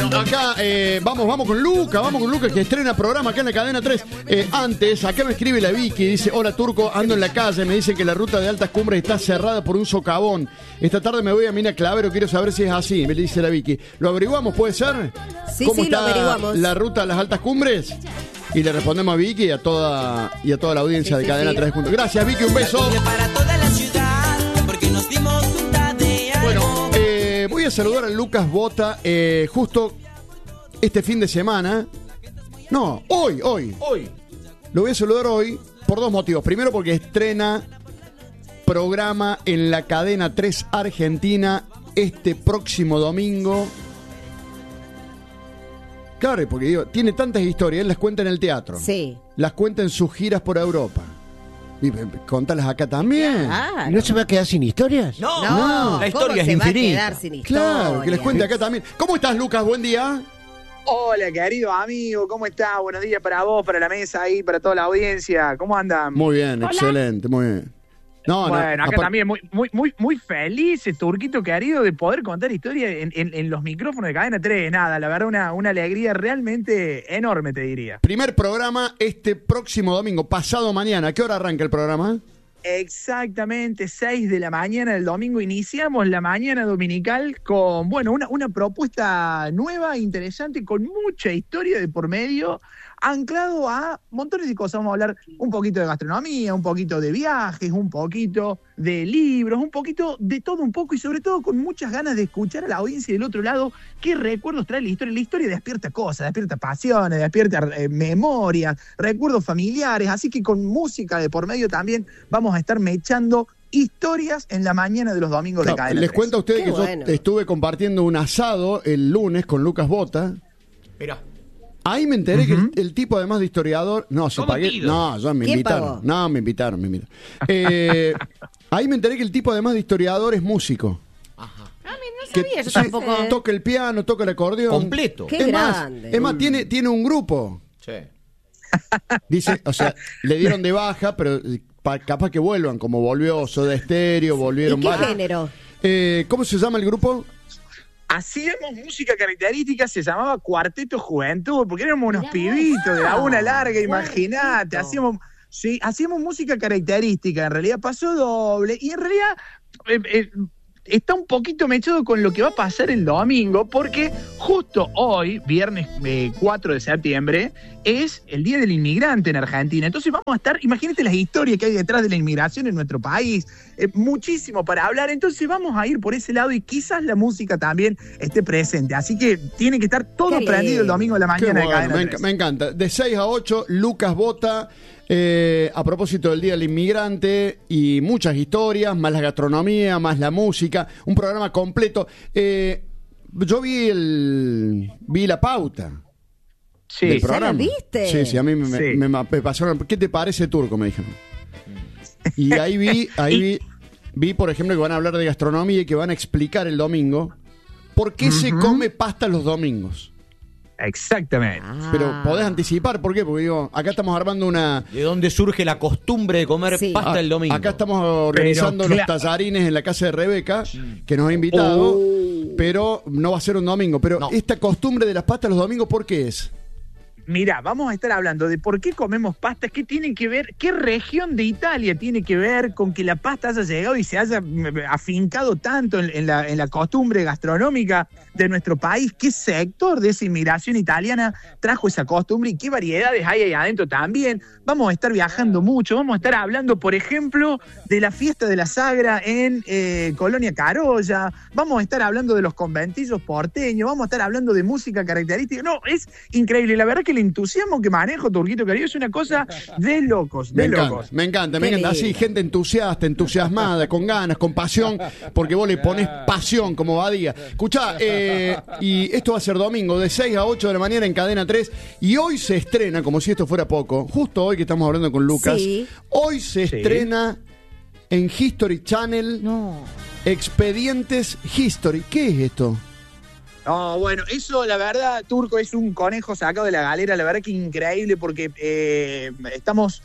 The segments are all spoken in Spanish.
acá vamos con Lucas que estrena programa acá en la cadena 3. Antes, acá me escribe la Vicky, dice: hola Turco, ando en la calle, me dicen que la ruta de Altas Cumbres está cerrada por un socavón. Esta tarde me voy a Mina Clavero, quiero saber si es así, me dice la Vicky. ¿Lo averiguamos, puede ser? Sí, ¿Cómo sí, está lo averiguamos. la ruta a las Altas Cumbres? Y le respondemos a Vicky y a toda la audiencia de Cadena 3 Juntos. Gracias, Vicky, un beso. Para toda la ciudad, porque nos dimos cuenta de algo. Bueno, voy a saludar a Lucas Bota justo este fin de semana. No, hoy. Lo voy a saludar hoy por dos motivos. Primero, porque estrena programa en la Cadena 3 Argentina este próximo domingo. Claro, porque digo, tiene tantas historias, él las cuenta en el teatro. Sí. Las cuenta en sus giras por Europa. Y contalas acá también. Claro. ¿No se va a quedar sin historias? No, la historia es ¿cómo se va a infinita. quedar sin historia? Claro, que les cuente acá también. ¿Cómo estás, Lucas? Buen día. Hola, querido amigo, ¿cómo estás? Buenos días para vos, para la mesa ahí, para toda la audiencia. ¿Cómo andan? Muy bien, excelente, muy bien. Bueno, acá también muy feliz, Turquito querido, de poder contar historias en los micrófonos de Cadena 3. Nada, la verdad, una alegría realmente enorme, te diría. Primer programa este próximo domingo, pasado mañana. ¿A qué hora arranca el programa? Exactamente, 6 de la mañana del domingo. Iniciamos la mañana dominical con, bueno, una propuesta nueva, interesante, con mucha historia de por medio, anclado a montones de cosas. Vamos a hablar un poquito de gastronomía, un poquito de viajes, un poquito de libros, un poquito de todo un poco, y sobre todo con muchas ganas de escuchar a la audiencia del otro lado qué recuerdos trae la historia. La historia despierta cosas, despierta pasiones, despierta memorias, recuerdos familiares, así que con música de por medio también vamos a estar mechando historias en la mañana de los domingos de Cadena 3. Les cuento a ustedes que bueno. yo estuve compartiendo un asado el lunes con Lucas Bota. Mirá. Ahí me enteré que el tipo, además de historiador... No, se pagué. Metido? No, ya me ¿Quién invitaron. pagó? No, me invitaron. Ahí me enteré que el tipo, además de historiador, es músico. Ajá. No Que sabía, yo sí, tampoco. toca el piano, toca el acordeón. Completo. Qué Es grande. más, tiene un grupo. Sí. Dice, o sea, le dieron de baja, pero capaz que vuelvan, como volvió Soda Stereo, volvieron ¿Y qué varios. género? ¿Cómo se llama el grupo? Hacíamos música característica, se llamaba Cuarteto Juventud, porque éramos unos pibitos de la una larga, imagínate. Hacíamos música característica, en realidad pasó doble, y en realidad está un poquito mechado con lo que va a pasar el domingo, porque justo hoy, viernes 4 de septiembre, es el Día del Inmigrante en Argentina. Entonces vamos a estar, imagínate las historias que hay detrás de la inmigración en nuestro país, muchísimo para hablar. Entonces vamos a ir por ese lado y quizás la música también esté presente. Así que tiene que estar todo Qué prendido el lindo. domingo de la Qué mañana de bueno, Cadena 3. me encanta. De 6 a 8, Lucas Bota, a propósito del Día del Inmigrante, y muchas historias, más la gastronomía, más la música, un programa completo. Yo vi la pauta. Sí, del ¿Ya la programa. viste? Sí, a mí Sí. me pasaron. ¿Qué te parece, Turco? Me dijeron. Y ahí vi, por ejemplo, que van a hablar de gastronomía y que van a explicar el domingo por qué se come pasta los domingos. Exactamente. Pero podés anticipar, ¿por qué? Porque digo, acá estamos armando una... ¿De dónde surge la costumbre de comer Sí. pasta el domingo? Acá estamos organizando los tallarines en la casa de Rebeca, que nos ha invitado, pero no va a ser un domingo. Pero No. esta costumbre de las pastas los domingos, ¿por qué es? Mirá, vamos a estar hablando de por qué comemos pastas, qué tienen que ver, qué región de Italia tiene que ver con que la pasta haya llegado y se haya afincado tanto en la costumbre gastronómica de nuestro país, qué sector de esa inmigración italiana trajo esa costumbre y qué variedades hay ahí adentro también. Vamos a estar viajando mucho, vamos a estar hablando, por ejemplo, de la fiesta de la Sagra en Colonia Carolla, vamos a estar hablando de los conventillos porteños, vamos a estar hablando de música característica. No, es increíble, la verdad que el entusiasmo que manejo, Turquito querido, es una cosa de locos, de locos. Me encanta. Qué Así, lindo. gente entusiasta, entusiasmada, con ganas, con pasión, porque vos le ponés pasión como Badía. Escuchá, y esto va a ser domingo, de 6 a 8 de la mañana en Cadena 3, y hoy se estrena, como si esto fuera poco, justo hoy que estamos hablando con Lucas, Sí. hoy se estrena en History Channel No. Expedientes History. ¿Qué es esto? No, bueno, eso la verdad, Turco, es un conejo sacado de la galera, la verdad que increíble porque estamos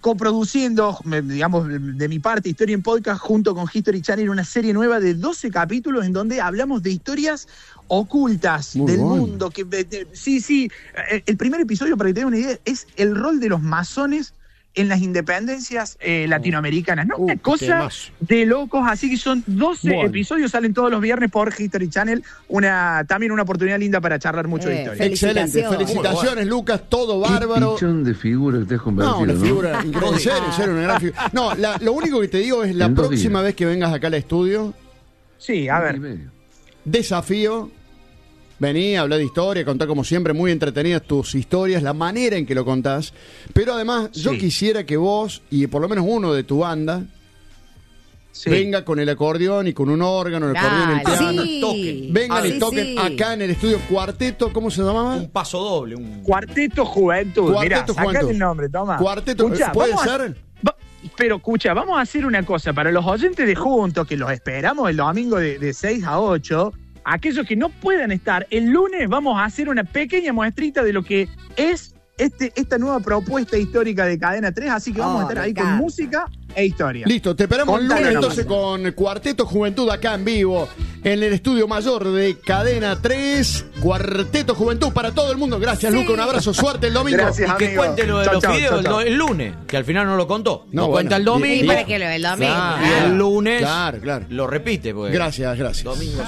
coproduciendo, digamos, de mi parte, Historia en Podcast, junto con History Channel, una serie nueva de 12 capítulos en donde hablamos de historias ocultas Muy del bueno. mundo. Sí, el primer episodio, para que tengan una idea, es el rol de los masones en las independencias latinoamericanas, ¿no? Una cosa temazo. de locos, así que son 12 Bueno. episodios, salen todos los viernes por History Channel, también una oportunidad linda para charlar mucho de historia. Excelente, felicitaciones, Lucas, todo bárbaro. Qué pichón de figura que te has No, convertido, una ¿no? figura increíble, en serio, una gran figura. No, lo único que te digo es la En 2 próxima días. vez que vengas acá al estudio, Sí, a Y ver. medio. desafío, vení, habla de historia, contá como siempre, muy entretenidas tus historias, la manera en que lo contás, pero además yo Sí. quisiera que vos, y por lo menos uno de tu banda, Sí. venga con el acordeón y con un órgano, el acordeón y el Dale. piano, Sí. toquen. vengan y Sí, toquen sí. acá en el estudio Cuarteto, ¿cómo se llamaba? Un paso doble, un... Cuarteto Juventud. Mirá, Cuarteto sacale Juventud. el nombre, toma. Cuarteto, Escuchá, ¿puede vamos a- ser? Pero escucha, vamos a hacer una cosa. Para los oyentes de Juntos, que los esperamos el domingo de 6 a 8, aquellos que no puedan estar, el lunes vamos a hacer una pequeña muestrita de lo que es esta nueva propuesta histórica de Cadena 3, así que vamos a estar me ahí con encanta. música e historia. Listo, te esperamos el Contalo lunes nomás. entonces con Cuarteto Juventud acá en vivo, en el estudio mayor de Cadena 3, Cuarteto Juventud para todo el mundo. Gracias, Sí. Luca, un abrazo, suerte el domingo. Gracias, Y que amigo. cuente lo de Chau, los chau, videos chau, chau. el lunes, que al final no lo contó. No, Lo cuenta el bueno, domingo. ¿Y para qué lo del domingo? Claro, Claro. y el lunes Claro. lo repite. Pues. Gracias. Domingo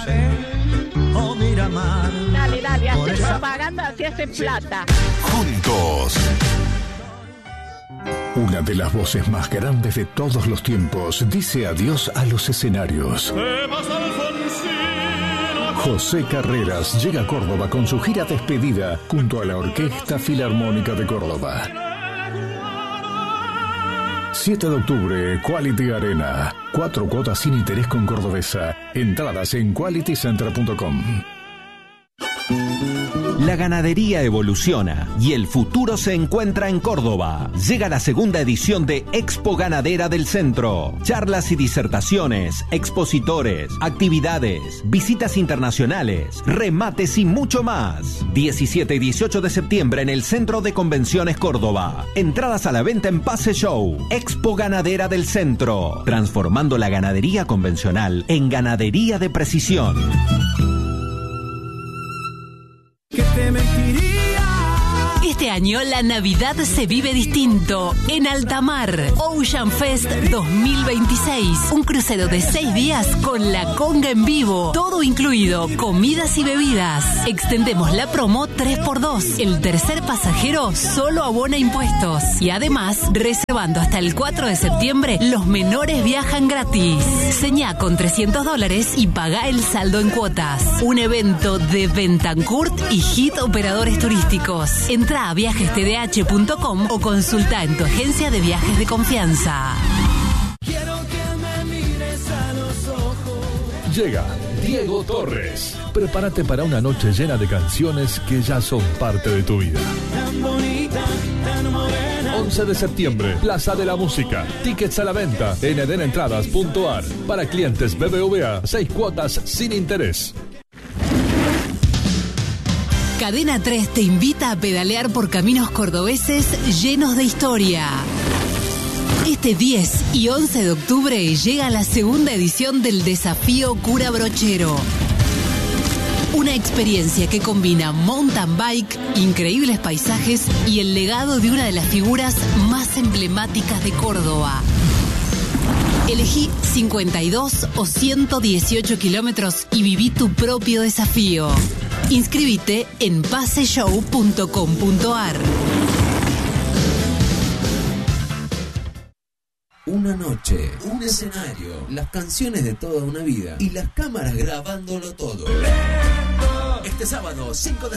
Dale, hace propaganda, así hace plata. Juntos. Una de las voces más grandes de todos los tiempos dice adiós a los escenarios. José Carreras llega a Córdoba con su gira despedida junto a la Orquesta Filarmónica de Córdoba. 7 de octubre, Quality Arena. 4 cuotas sin interés con Cordobesa. Entradas en qualitycenter.com. La ganadería evoluciona y el futuro se encuentra en Córdoba. Llega la segunda edición de Expo Ganadera del Centro. Charlas y disertaciones, expositores, actividades, visitas internacionales, remates y mucho más. 17 y 18 de septiembre en el Centro de Convenciones Córdoba. Entradas a la venta en Pase Show. Expo Ganadera del Centro. Transformando la ganadería convencional en ganadería de precisión. Este año la Navidad se vive distinto en Altamar. Ocean Fest 2026. Un crucero de 6 días con la conga en vivo. Todo incluido, comidas y bebidas. Extendemos la promo 3x2. El tercer pasajero solo abona impuestos. Y además, reservando hasta el 4 de septiembre, los menores viajan gratis. Señá con $300 y paga el saldo en cuotas. Un evento de Bentancourt y Hit Operadores Turísticos. Entra a viajestdh.com o consulta en tu agencia de viajes de confianza. Llega Diego Torres. Prepárate para una noche llena de canciones que ya son parte de tu vida. 11 de septiembre, Plaza de la Música. Tickets a la venta en edenentradas.ar. Para clientes BBVA, 6 cuotas sin interés. Cadena 3 te invita a pedalear por caminos cordobeses llenos de historia. Este 10 y 11 de octubre llega la segunda edición del Desafío Cura Brochero. Una experiencia que combina mountain bike, increíbles paisajes y el legado de una de las figuras más emblemáticas de Córdoba. Elegí 52 o 118 kilómetros y viví tu propio desafío. Inscríbete en paseshow.com.ar. Una noche, un escenario, las canciones de toda una vida y las cámaras grabándolo todo. Este sábado, 5 de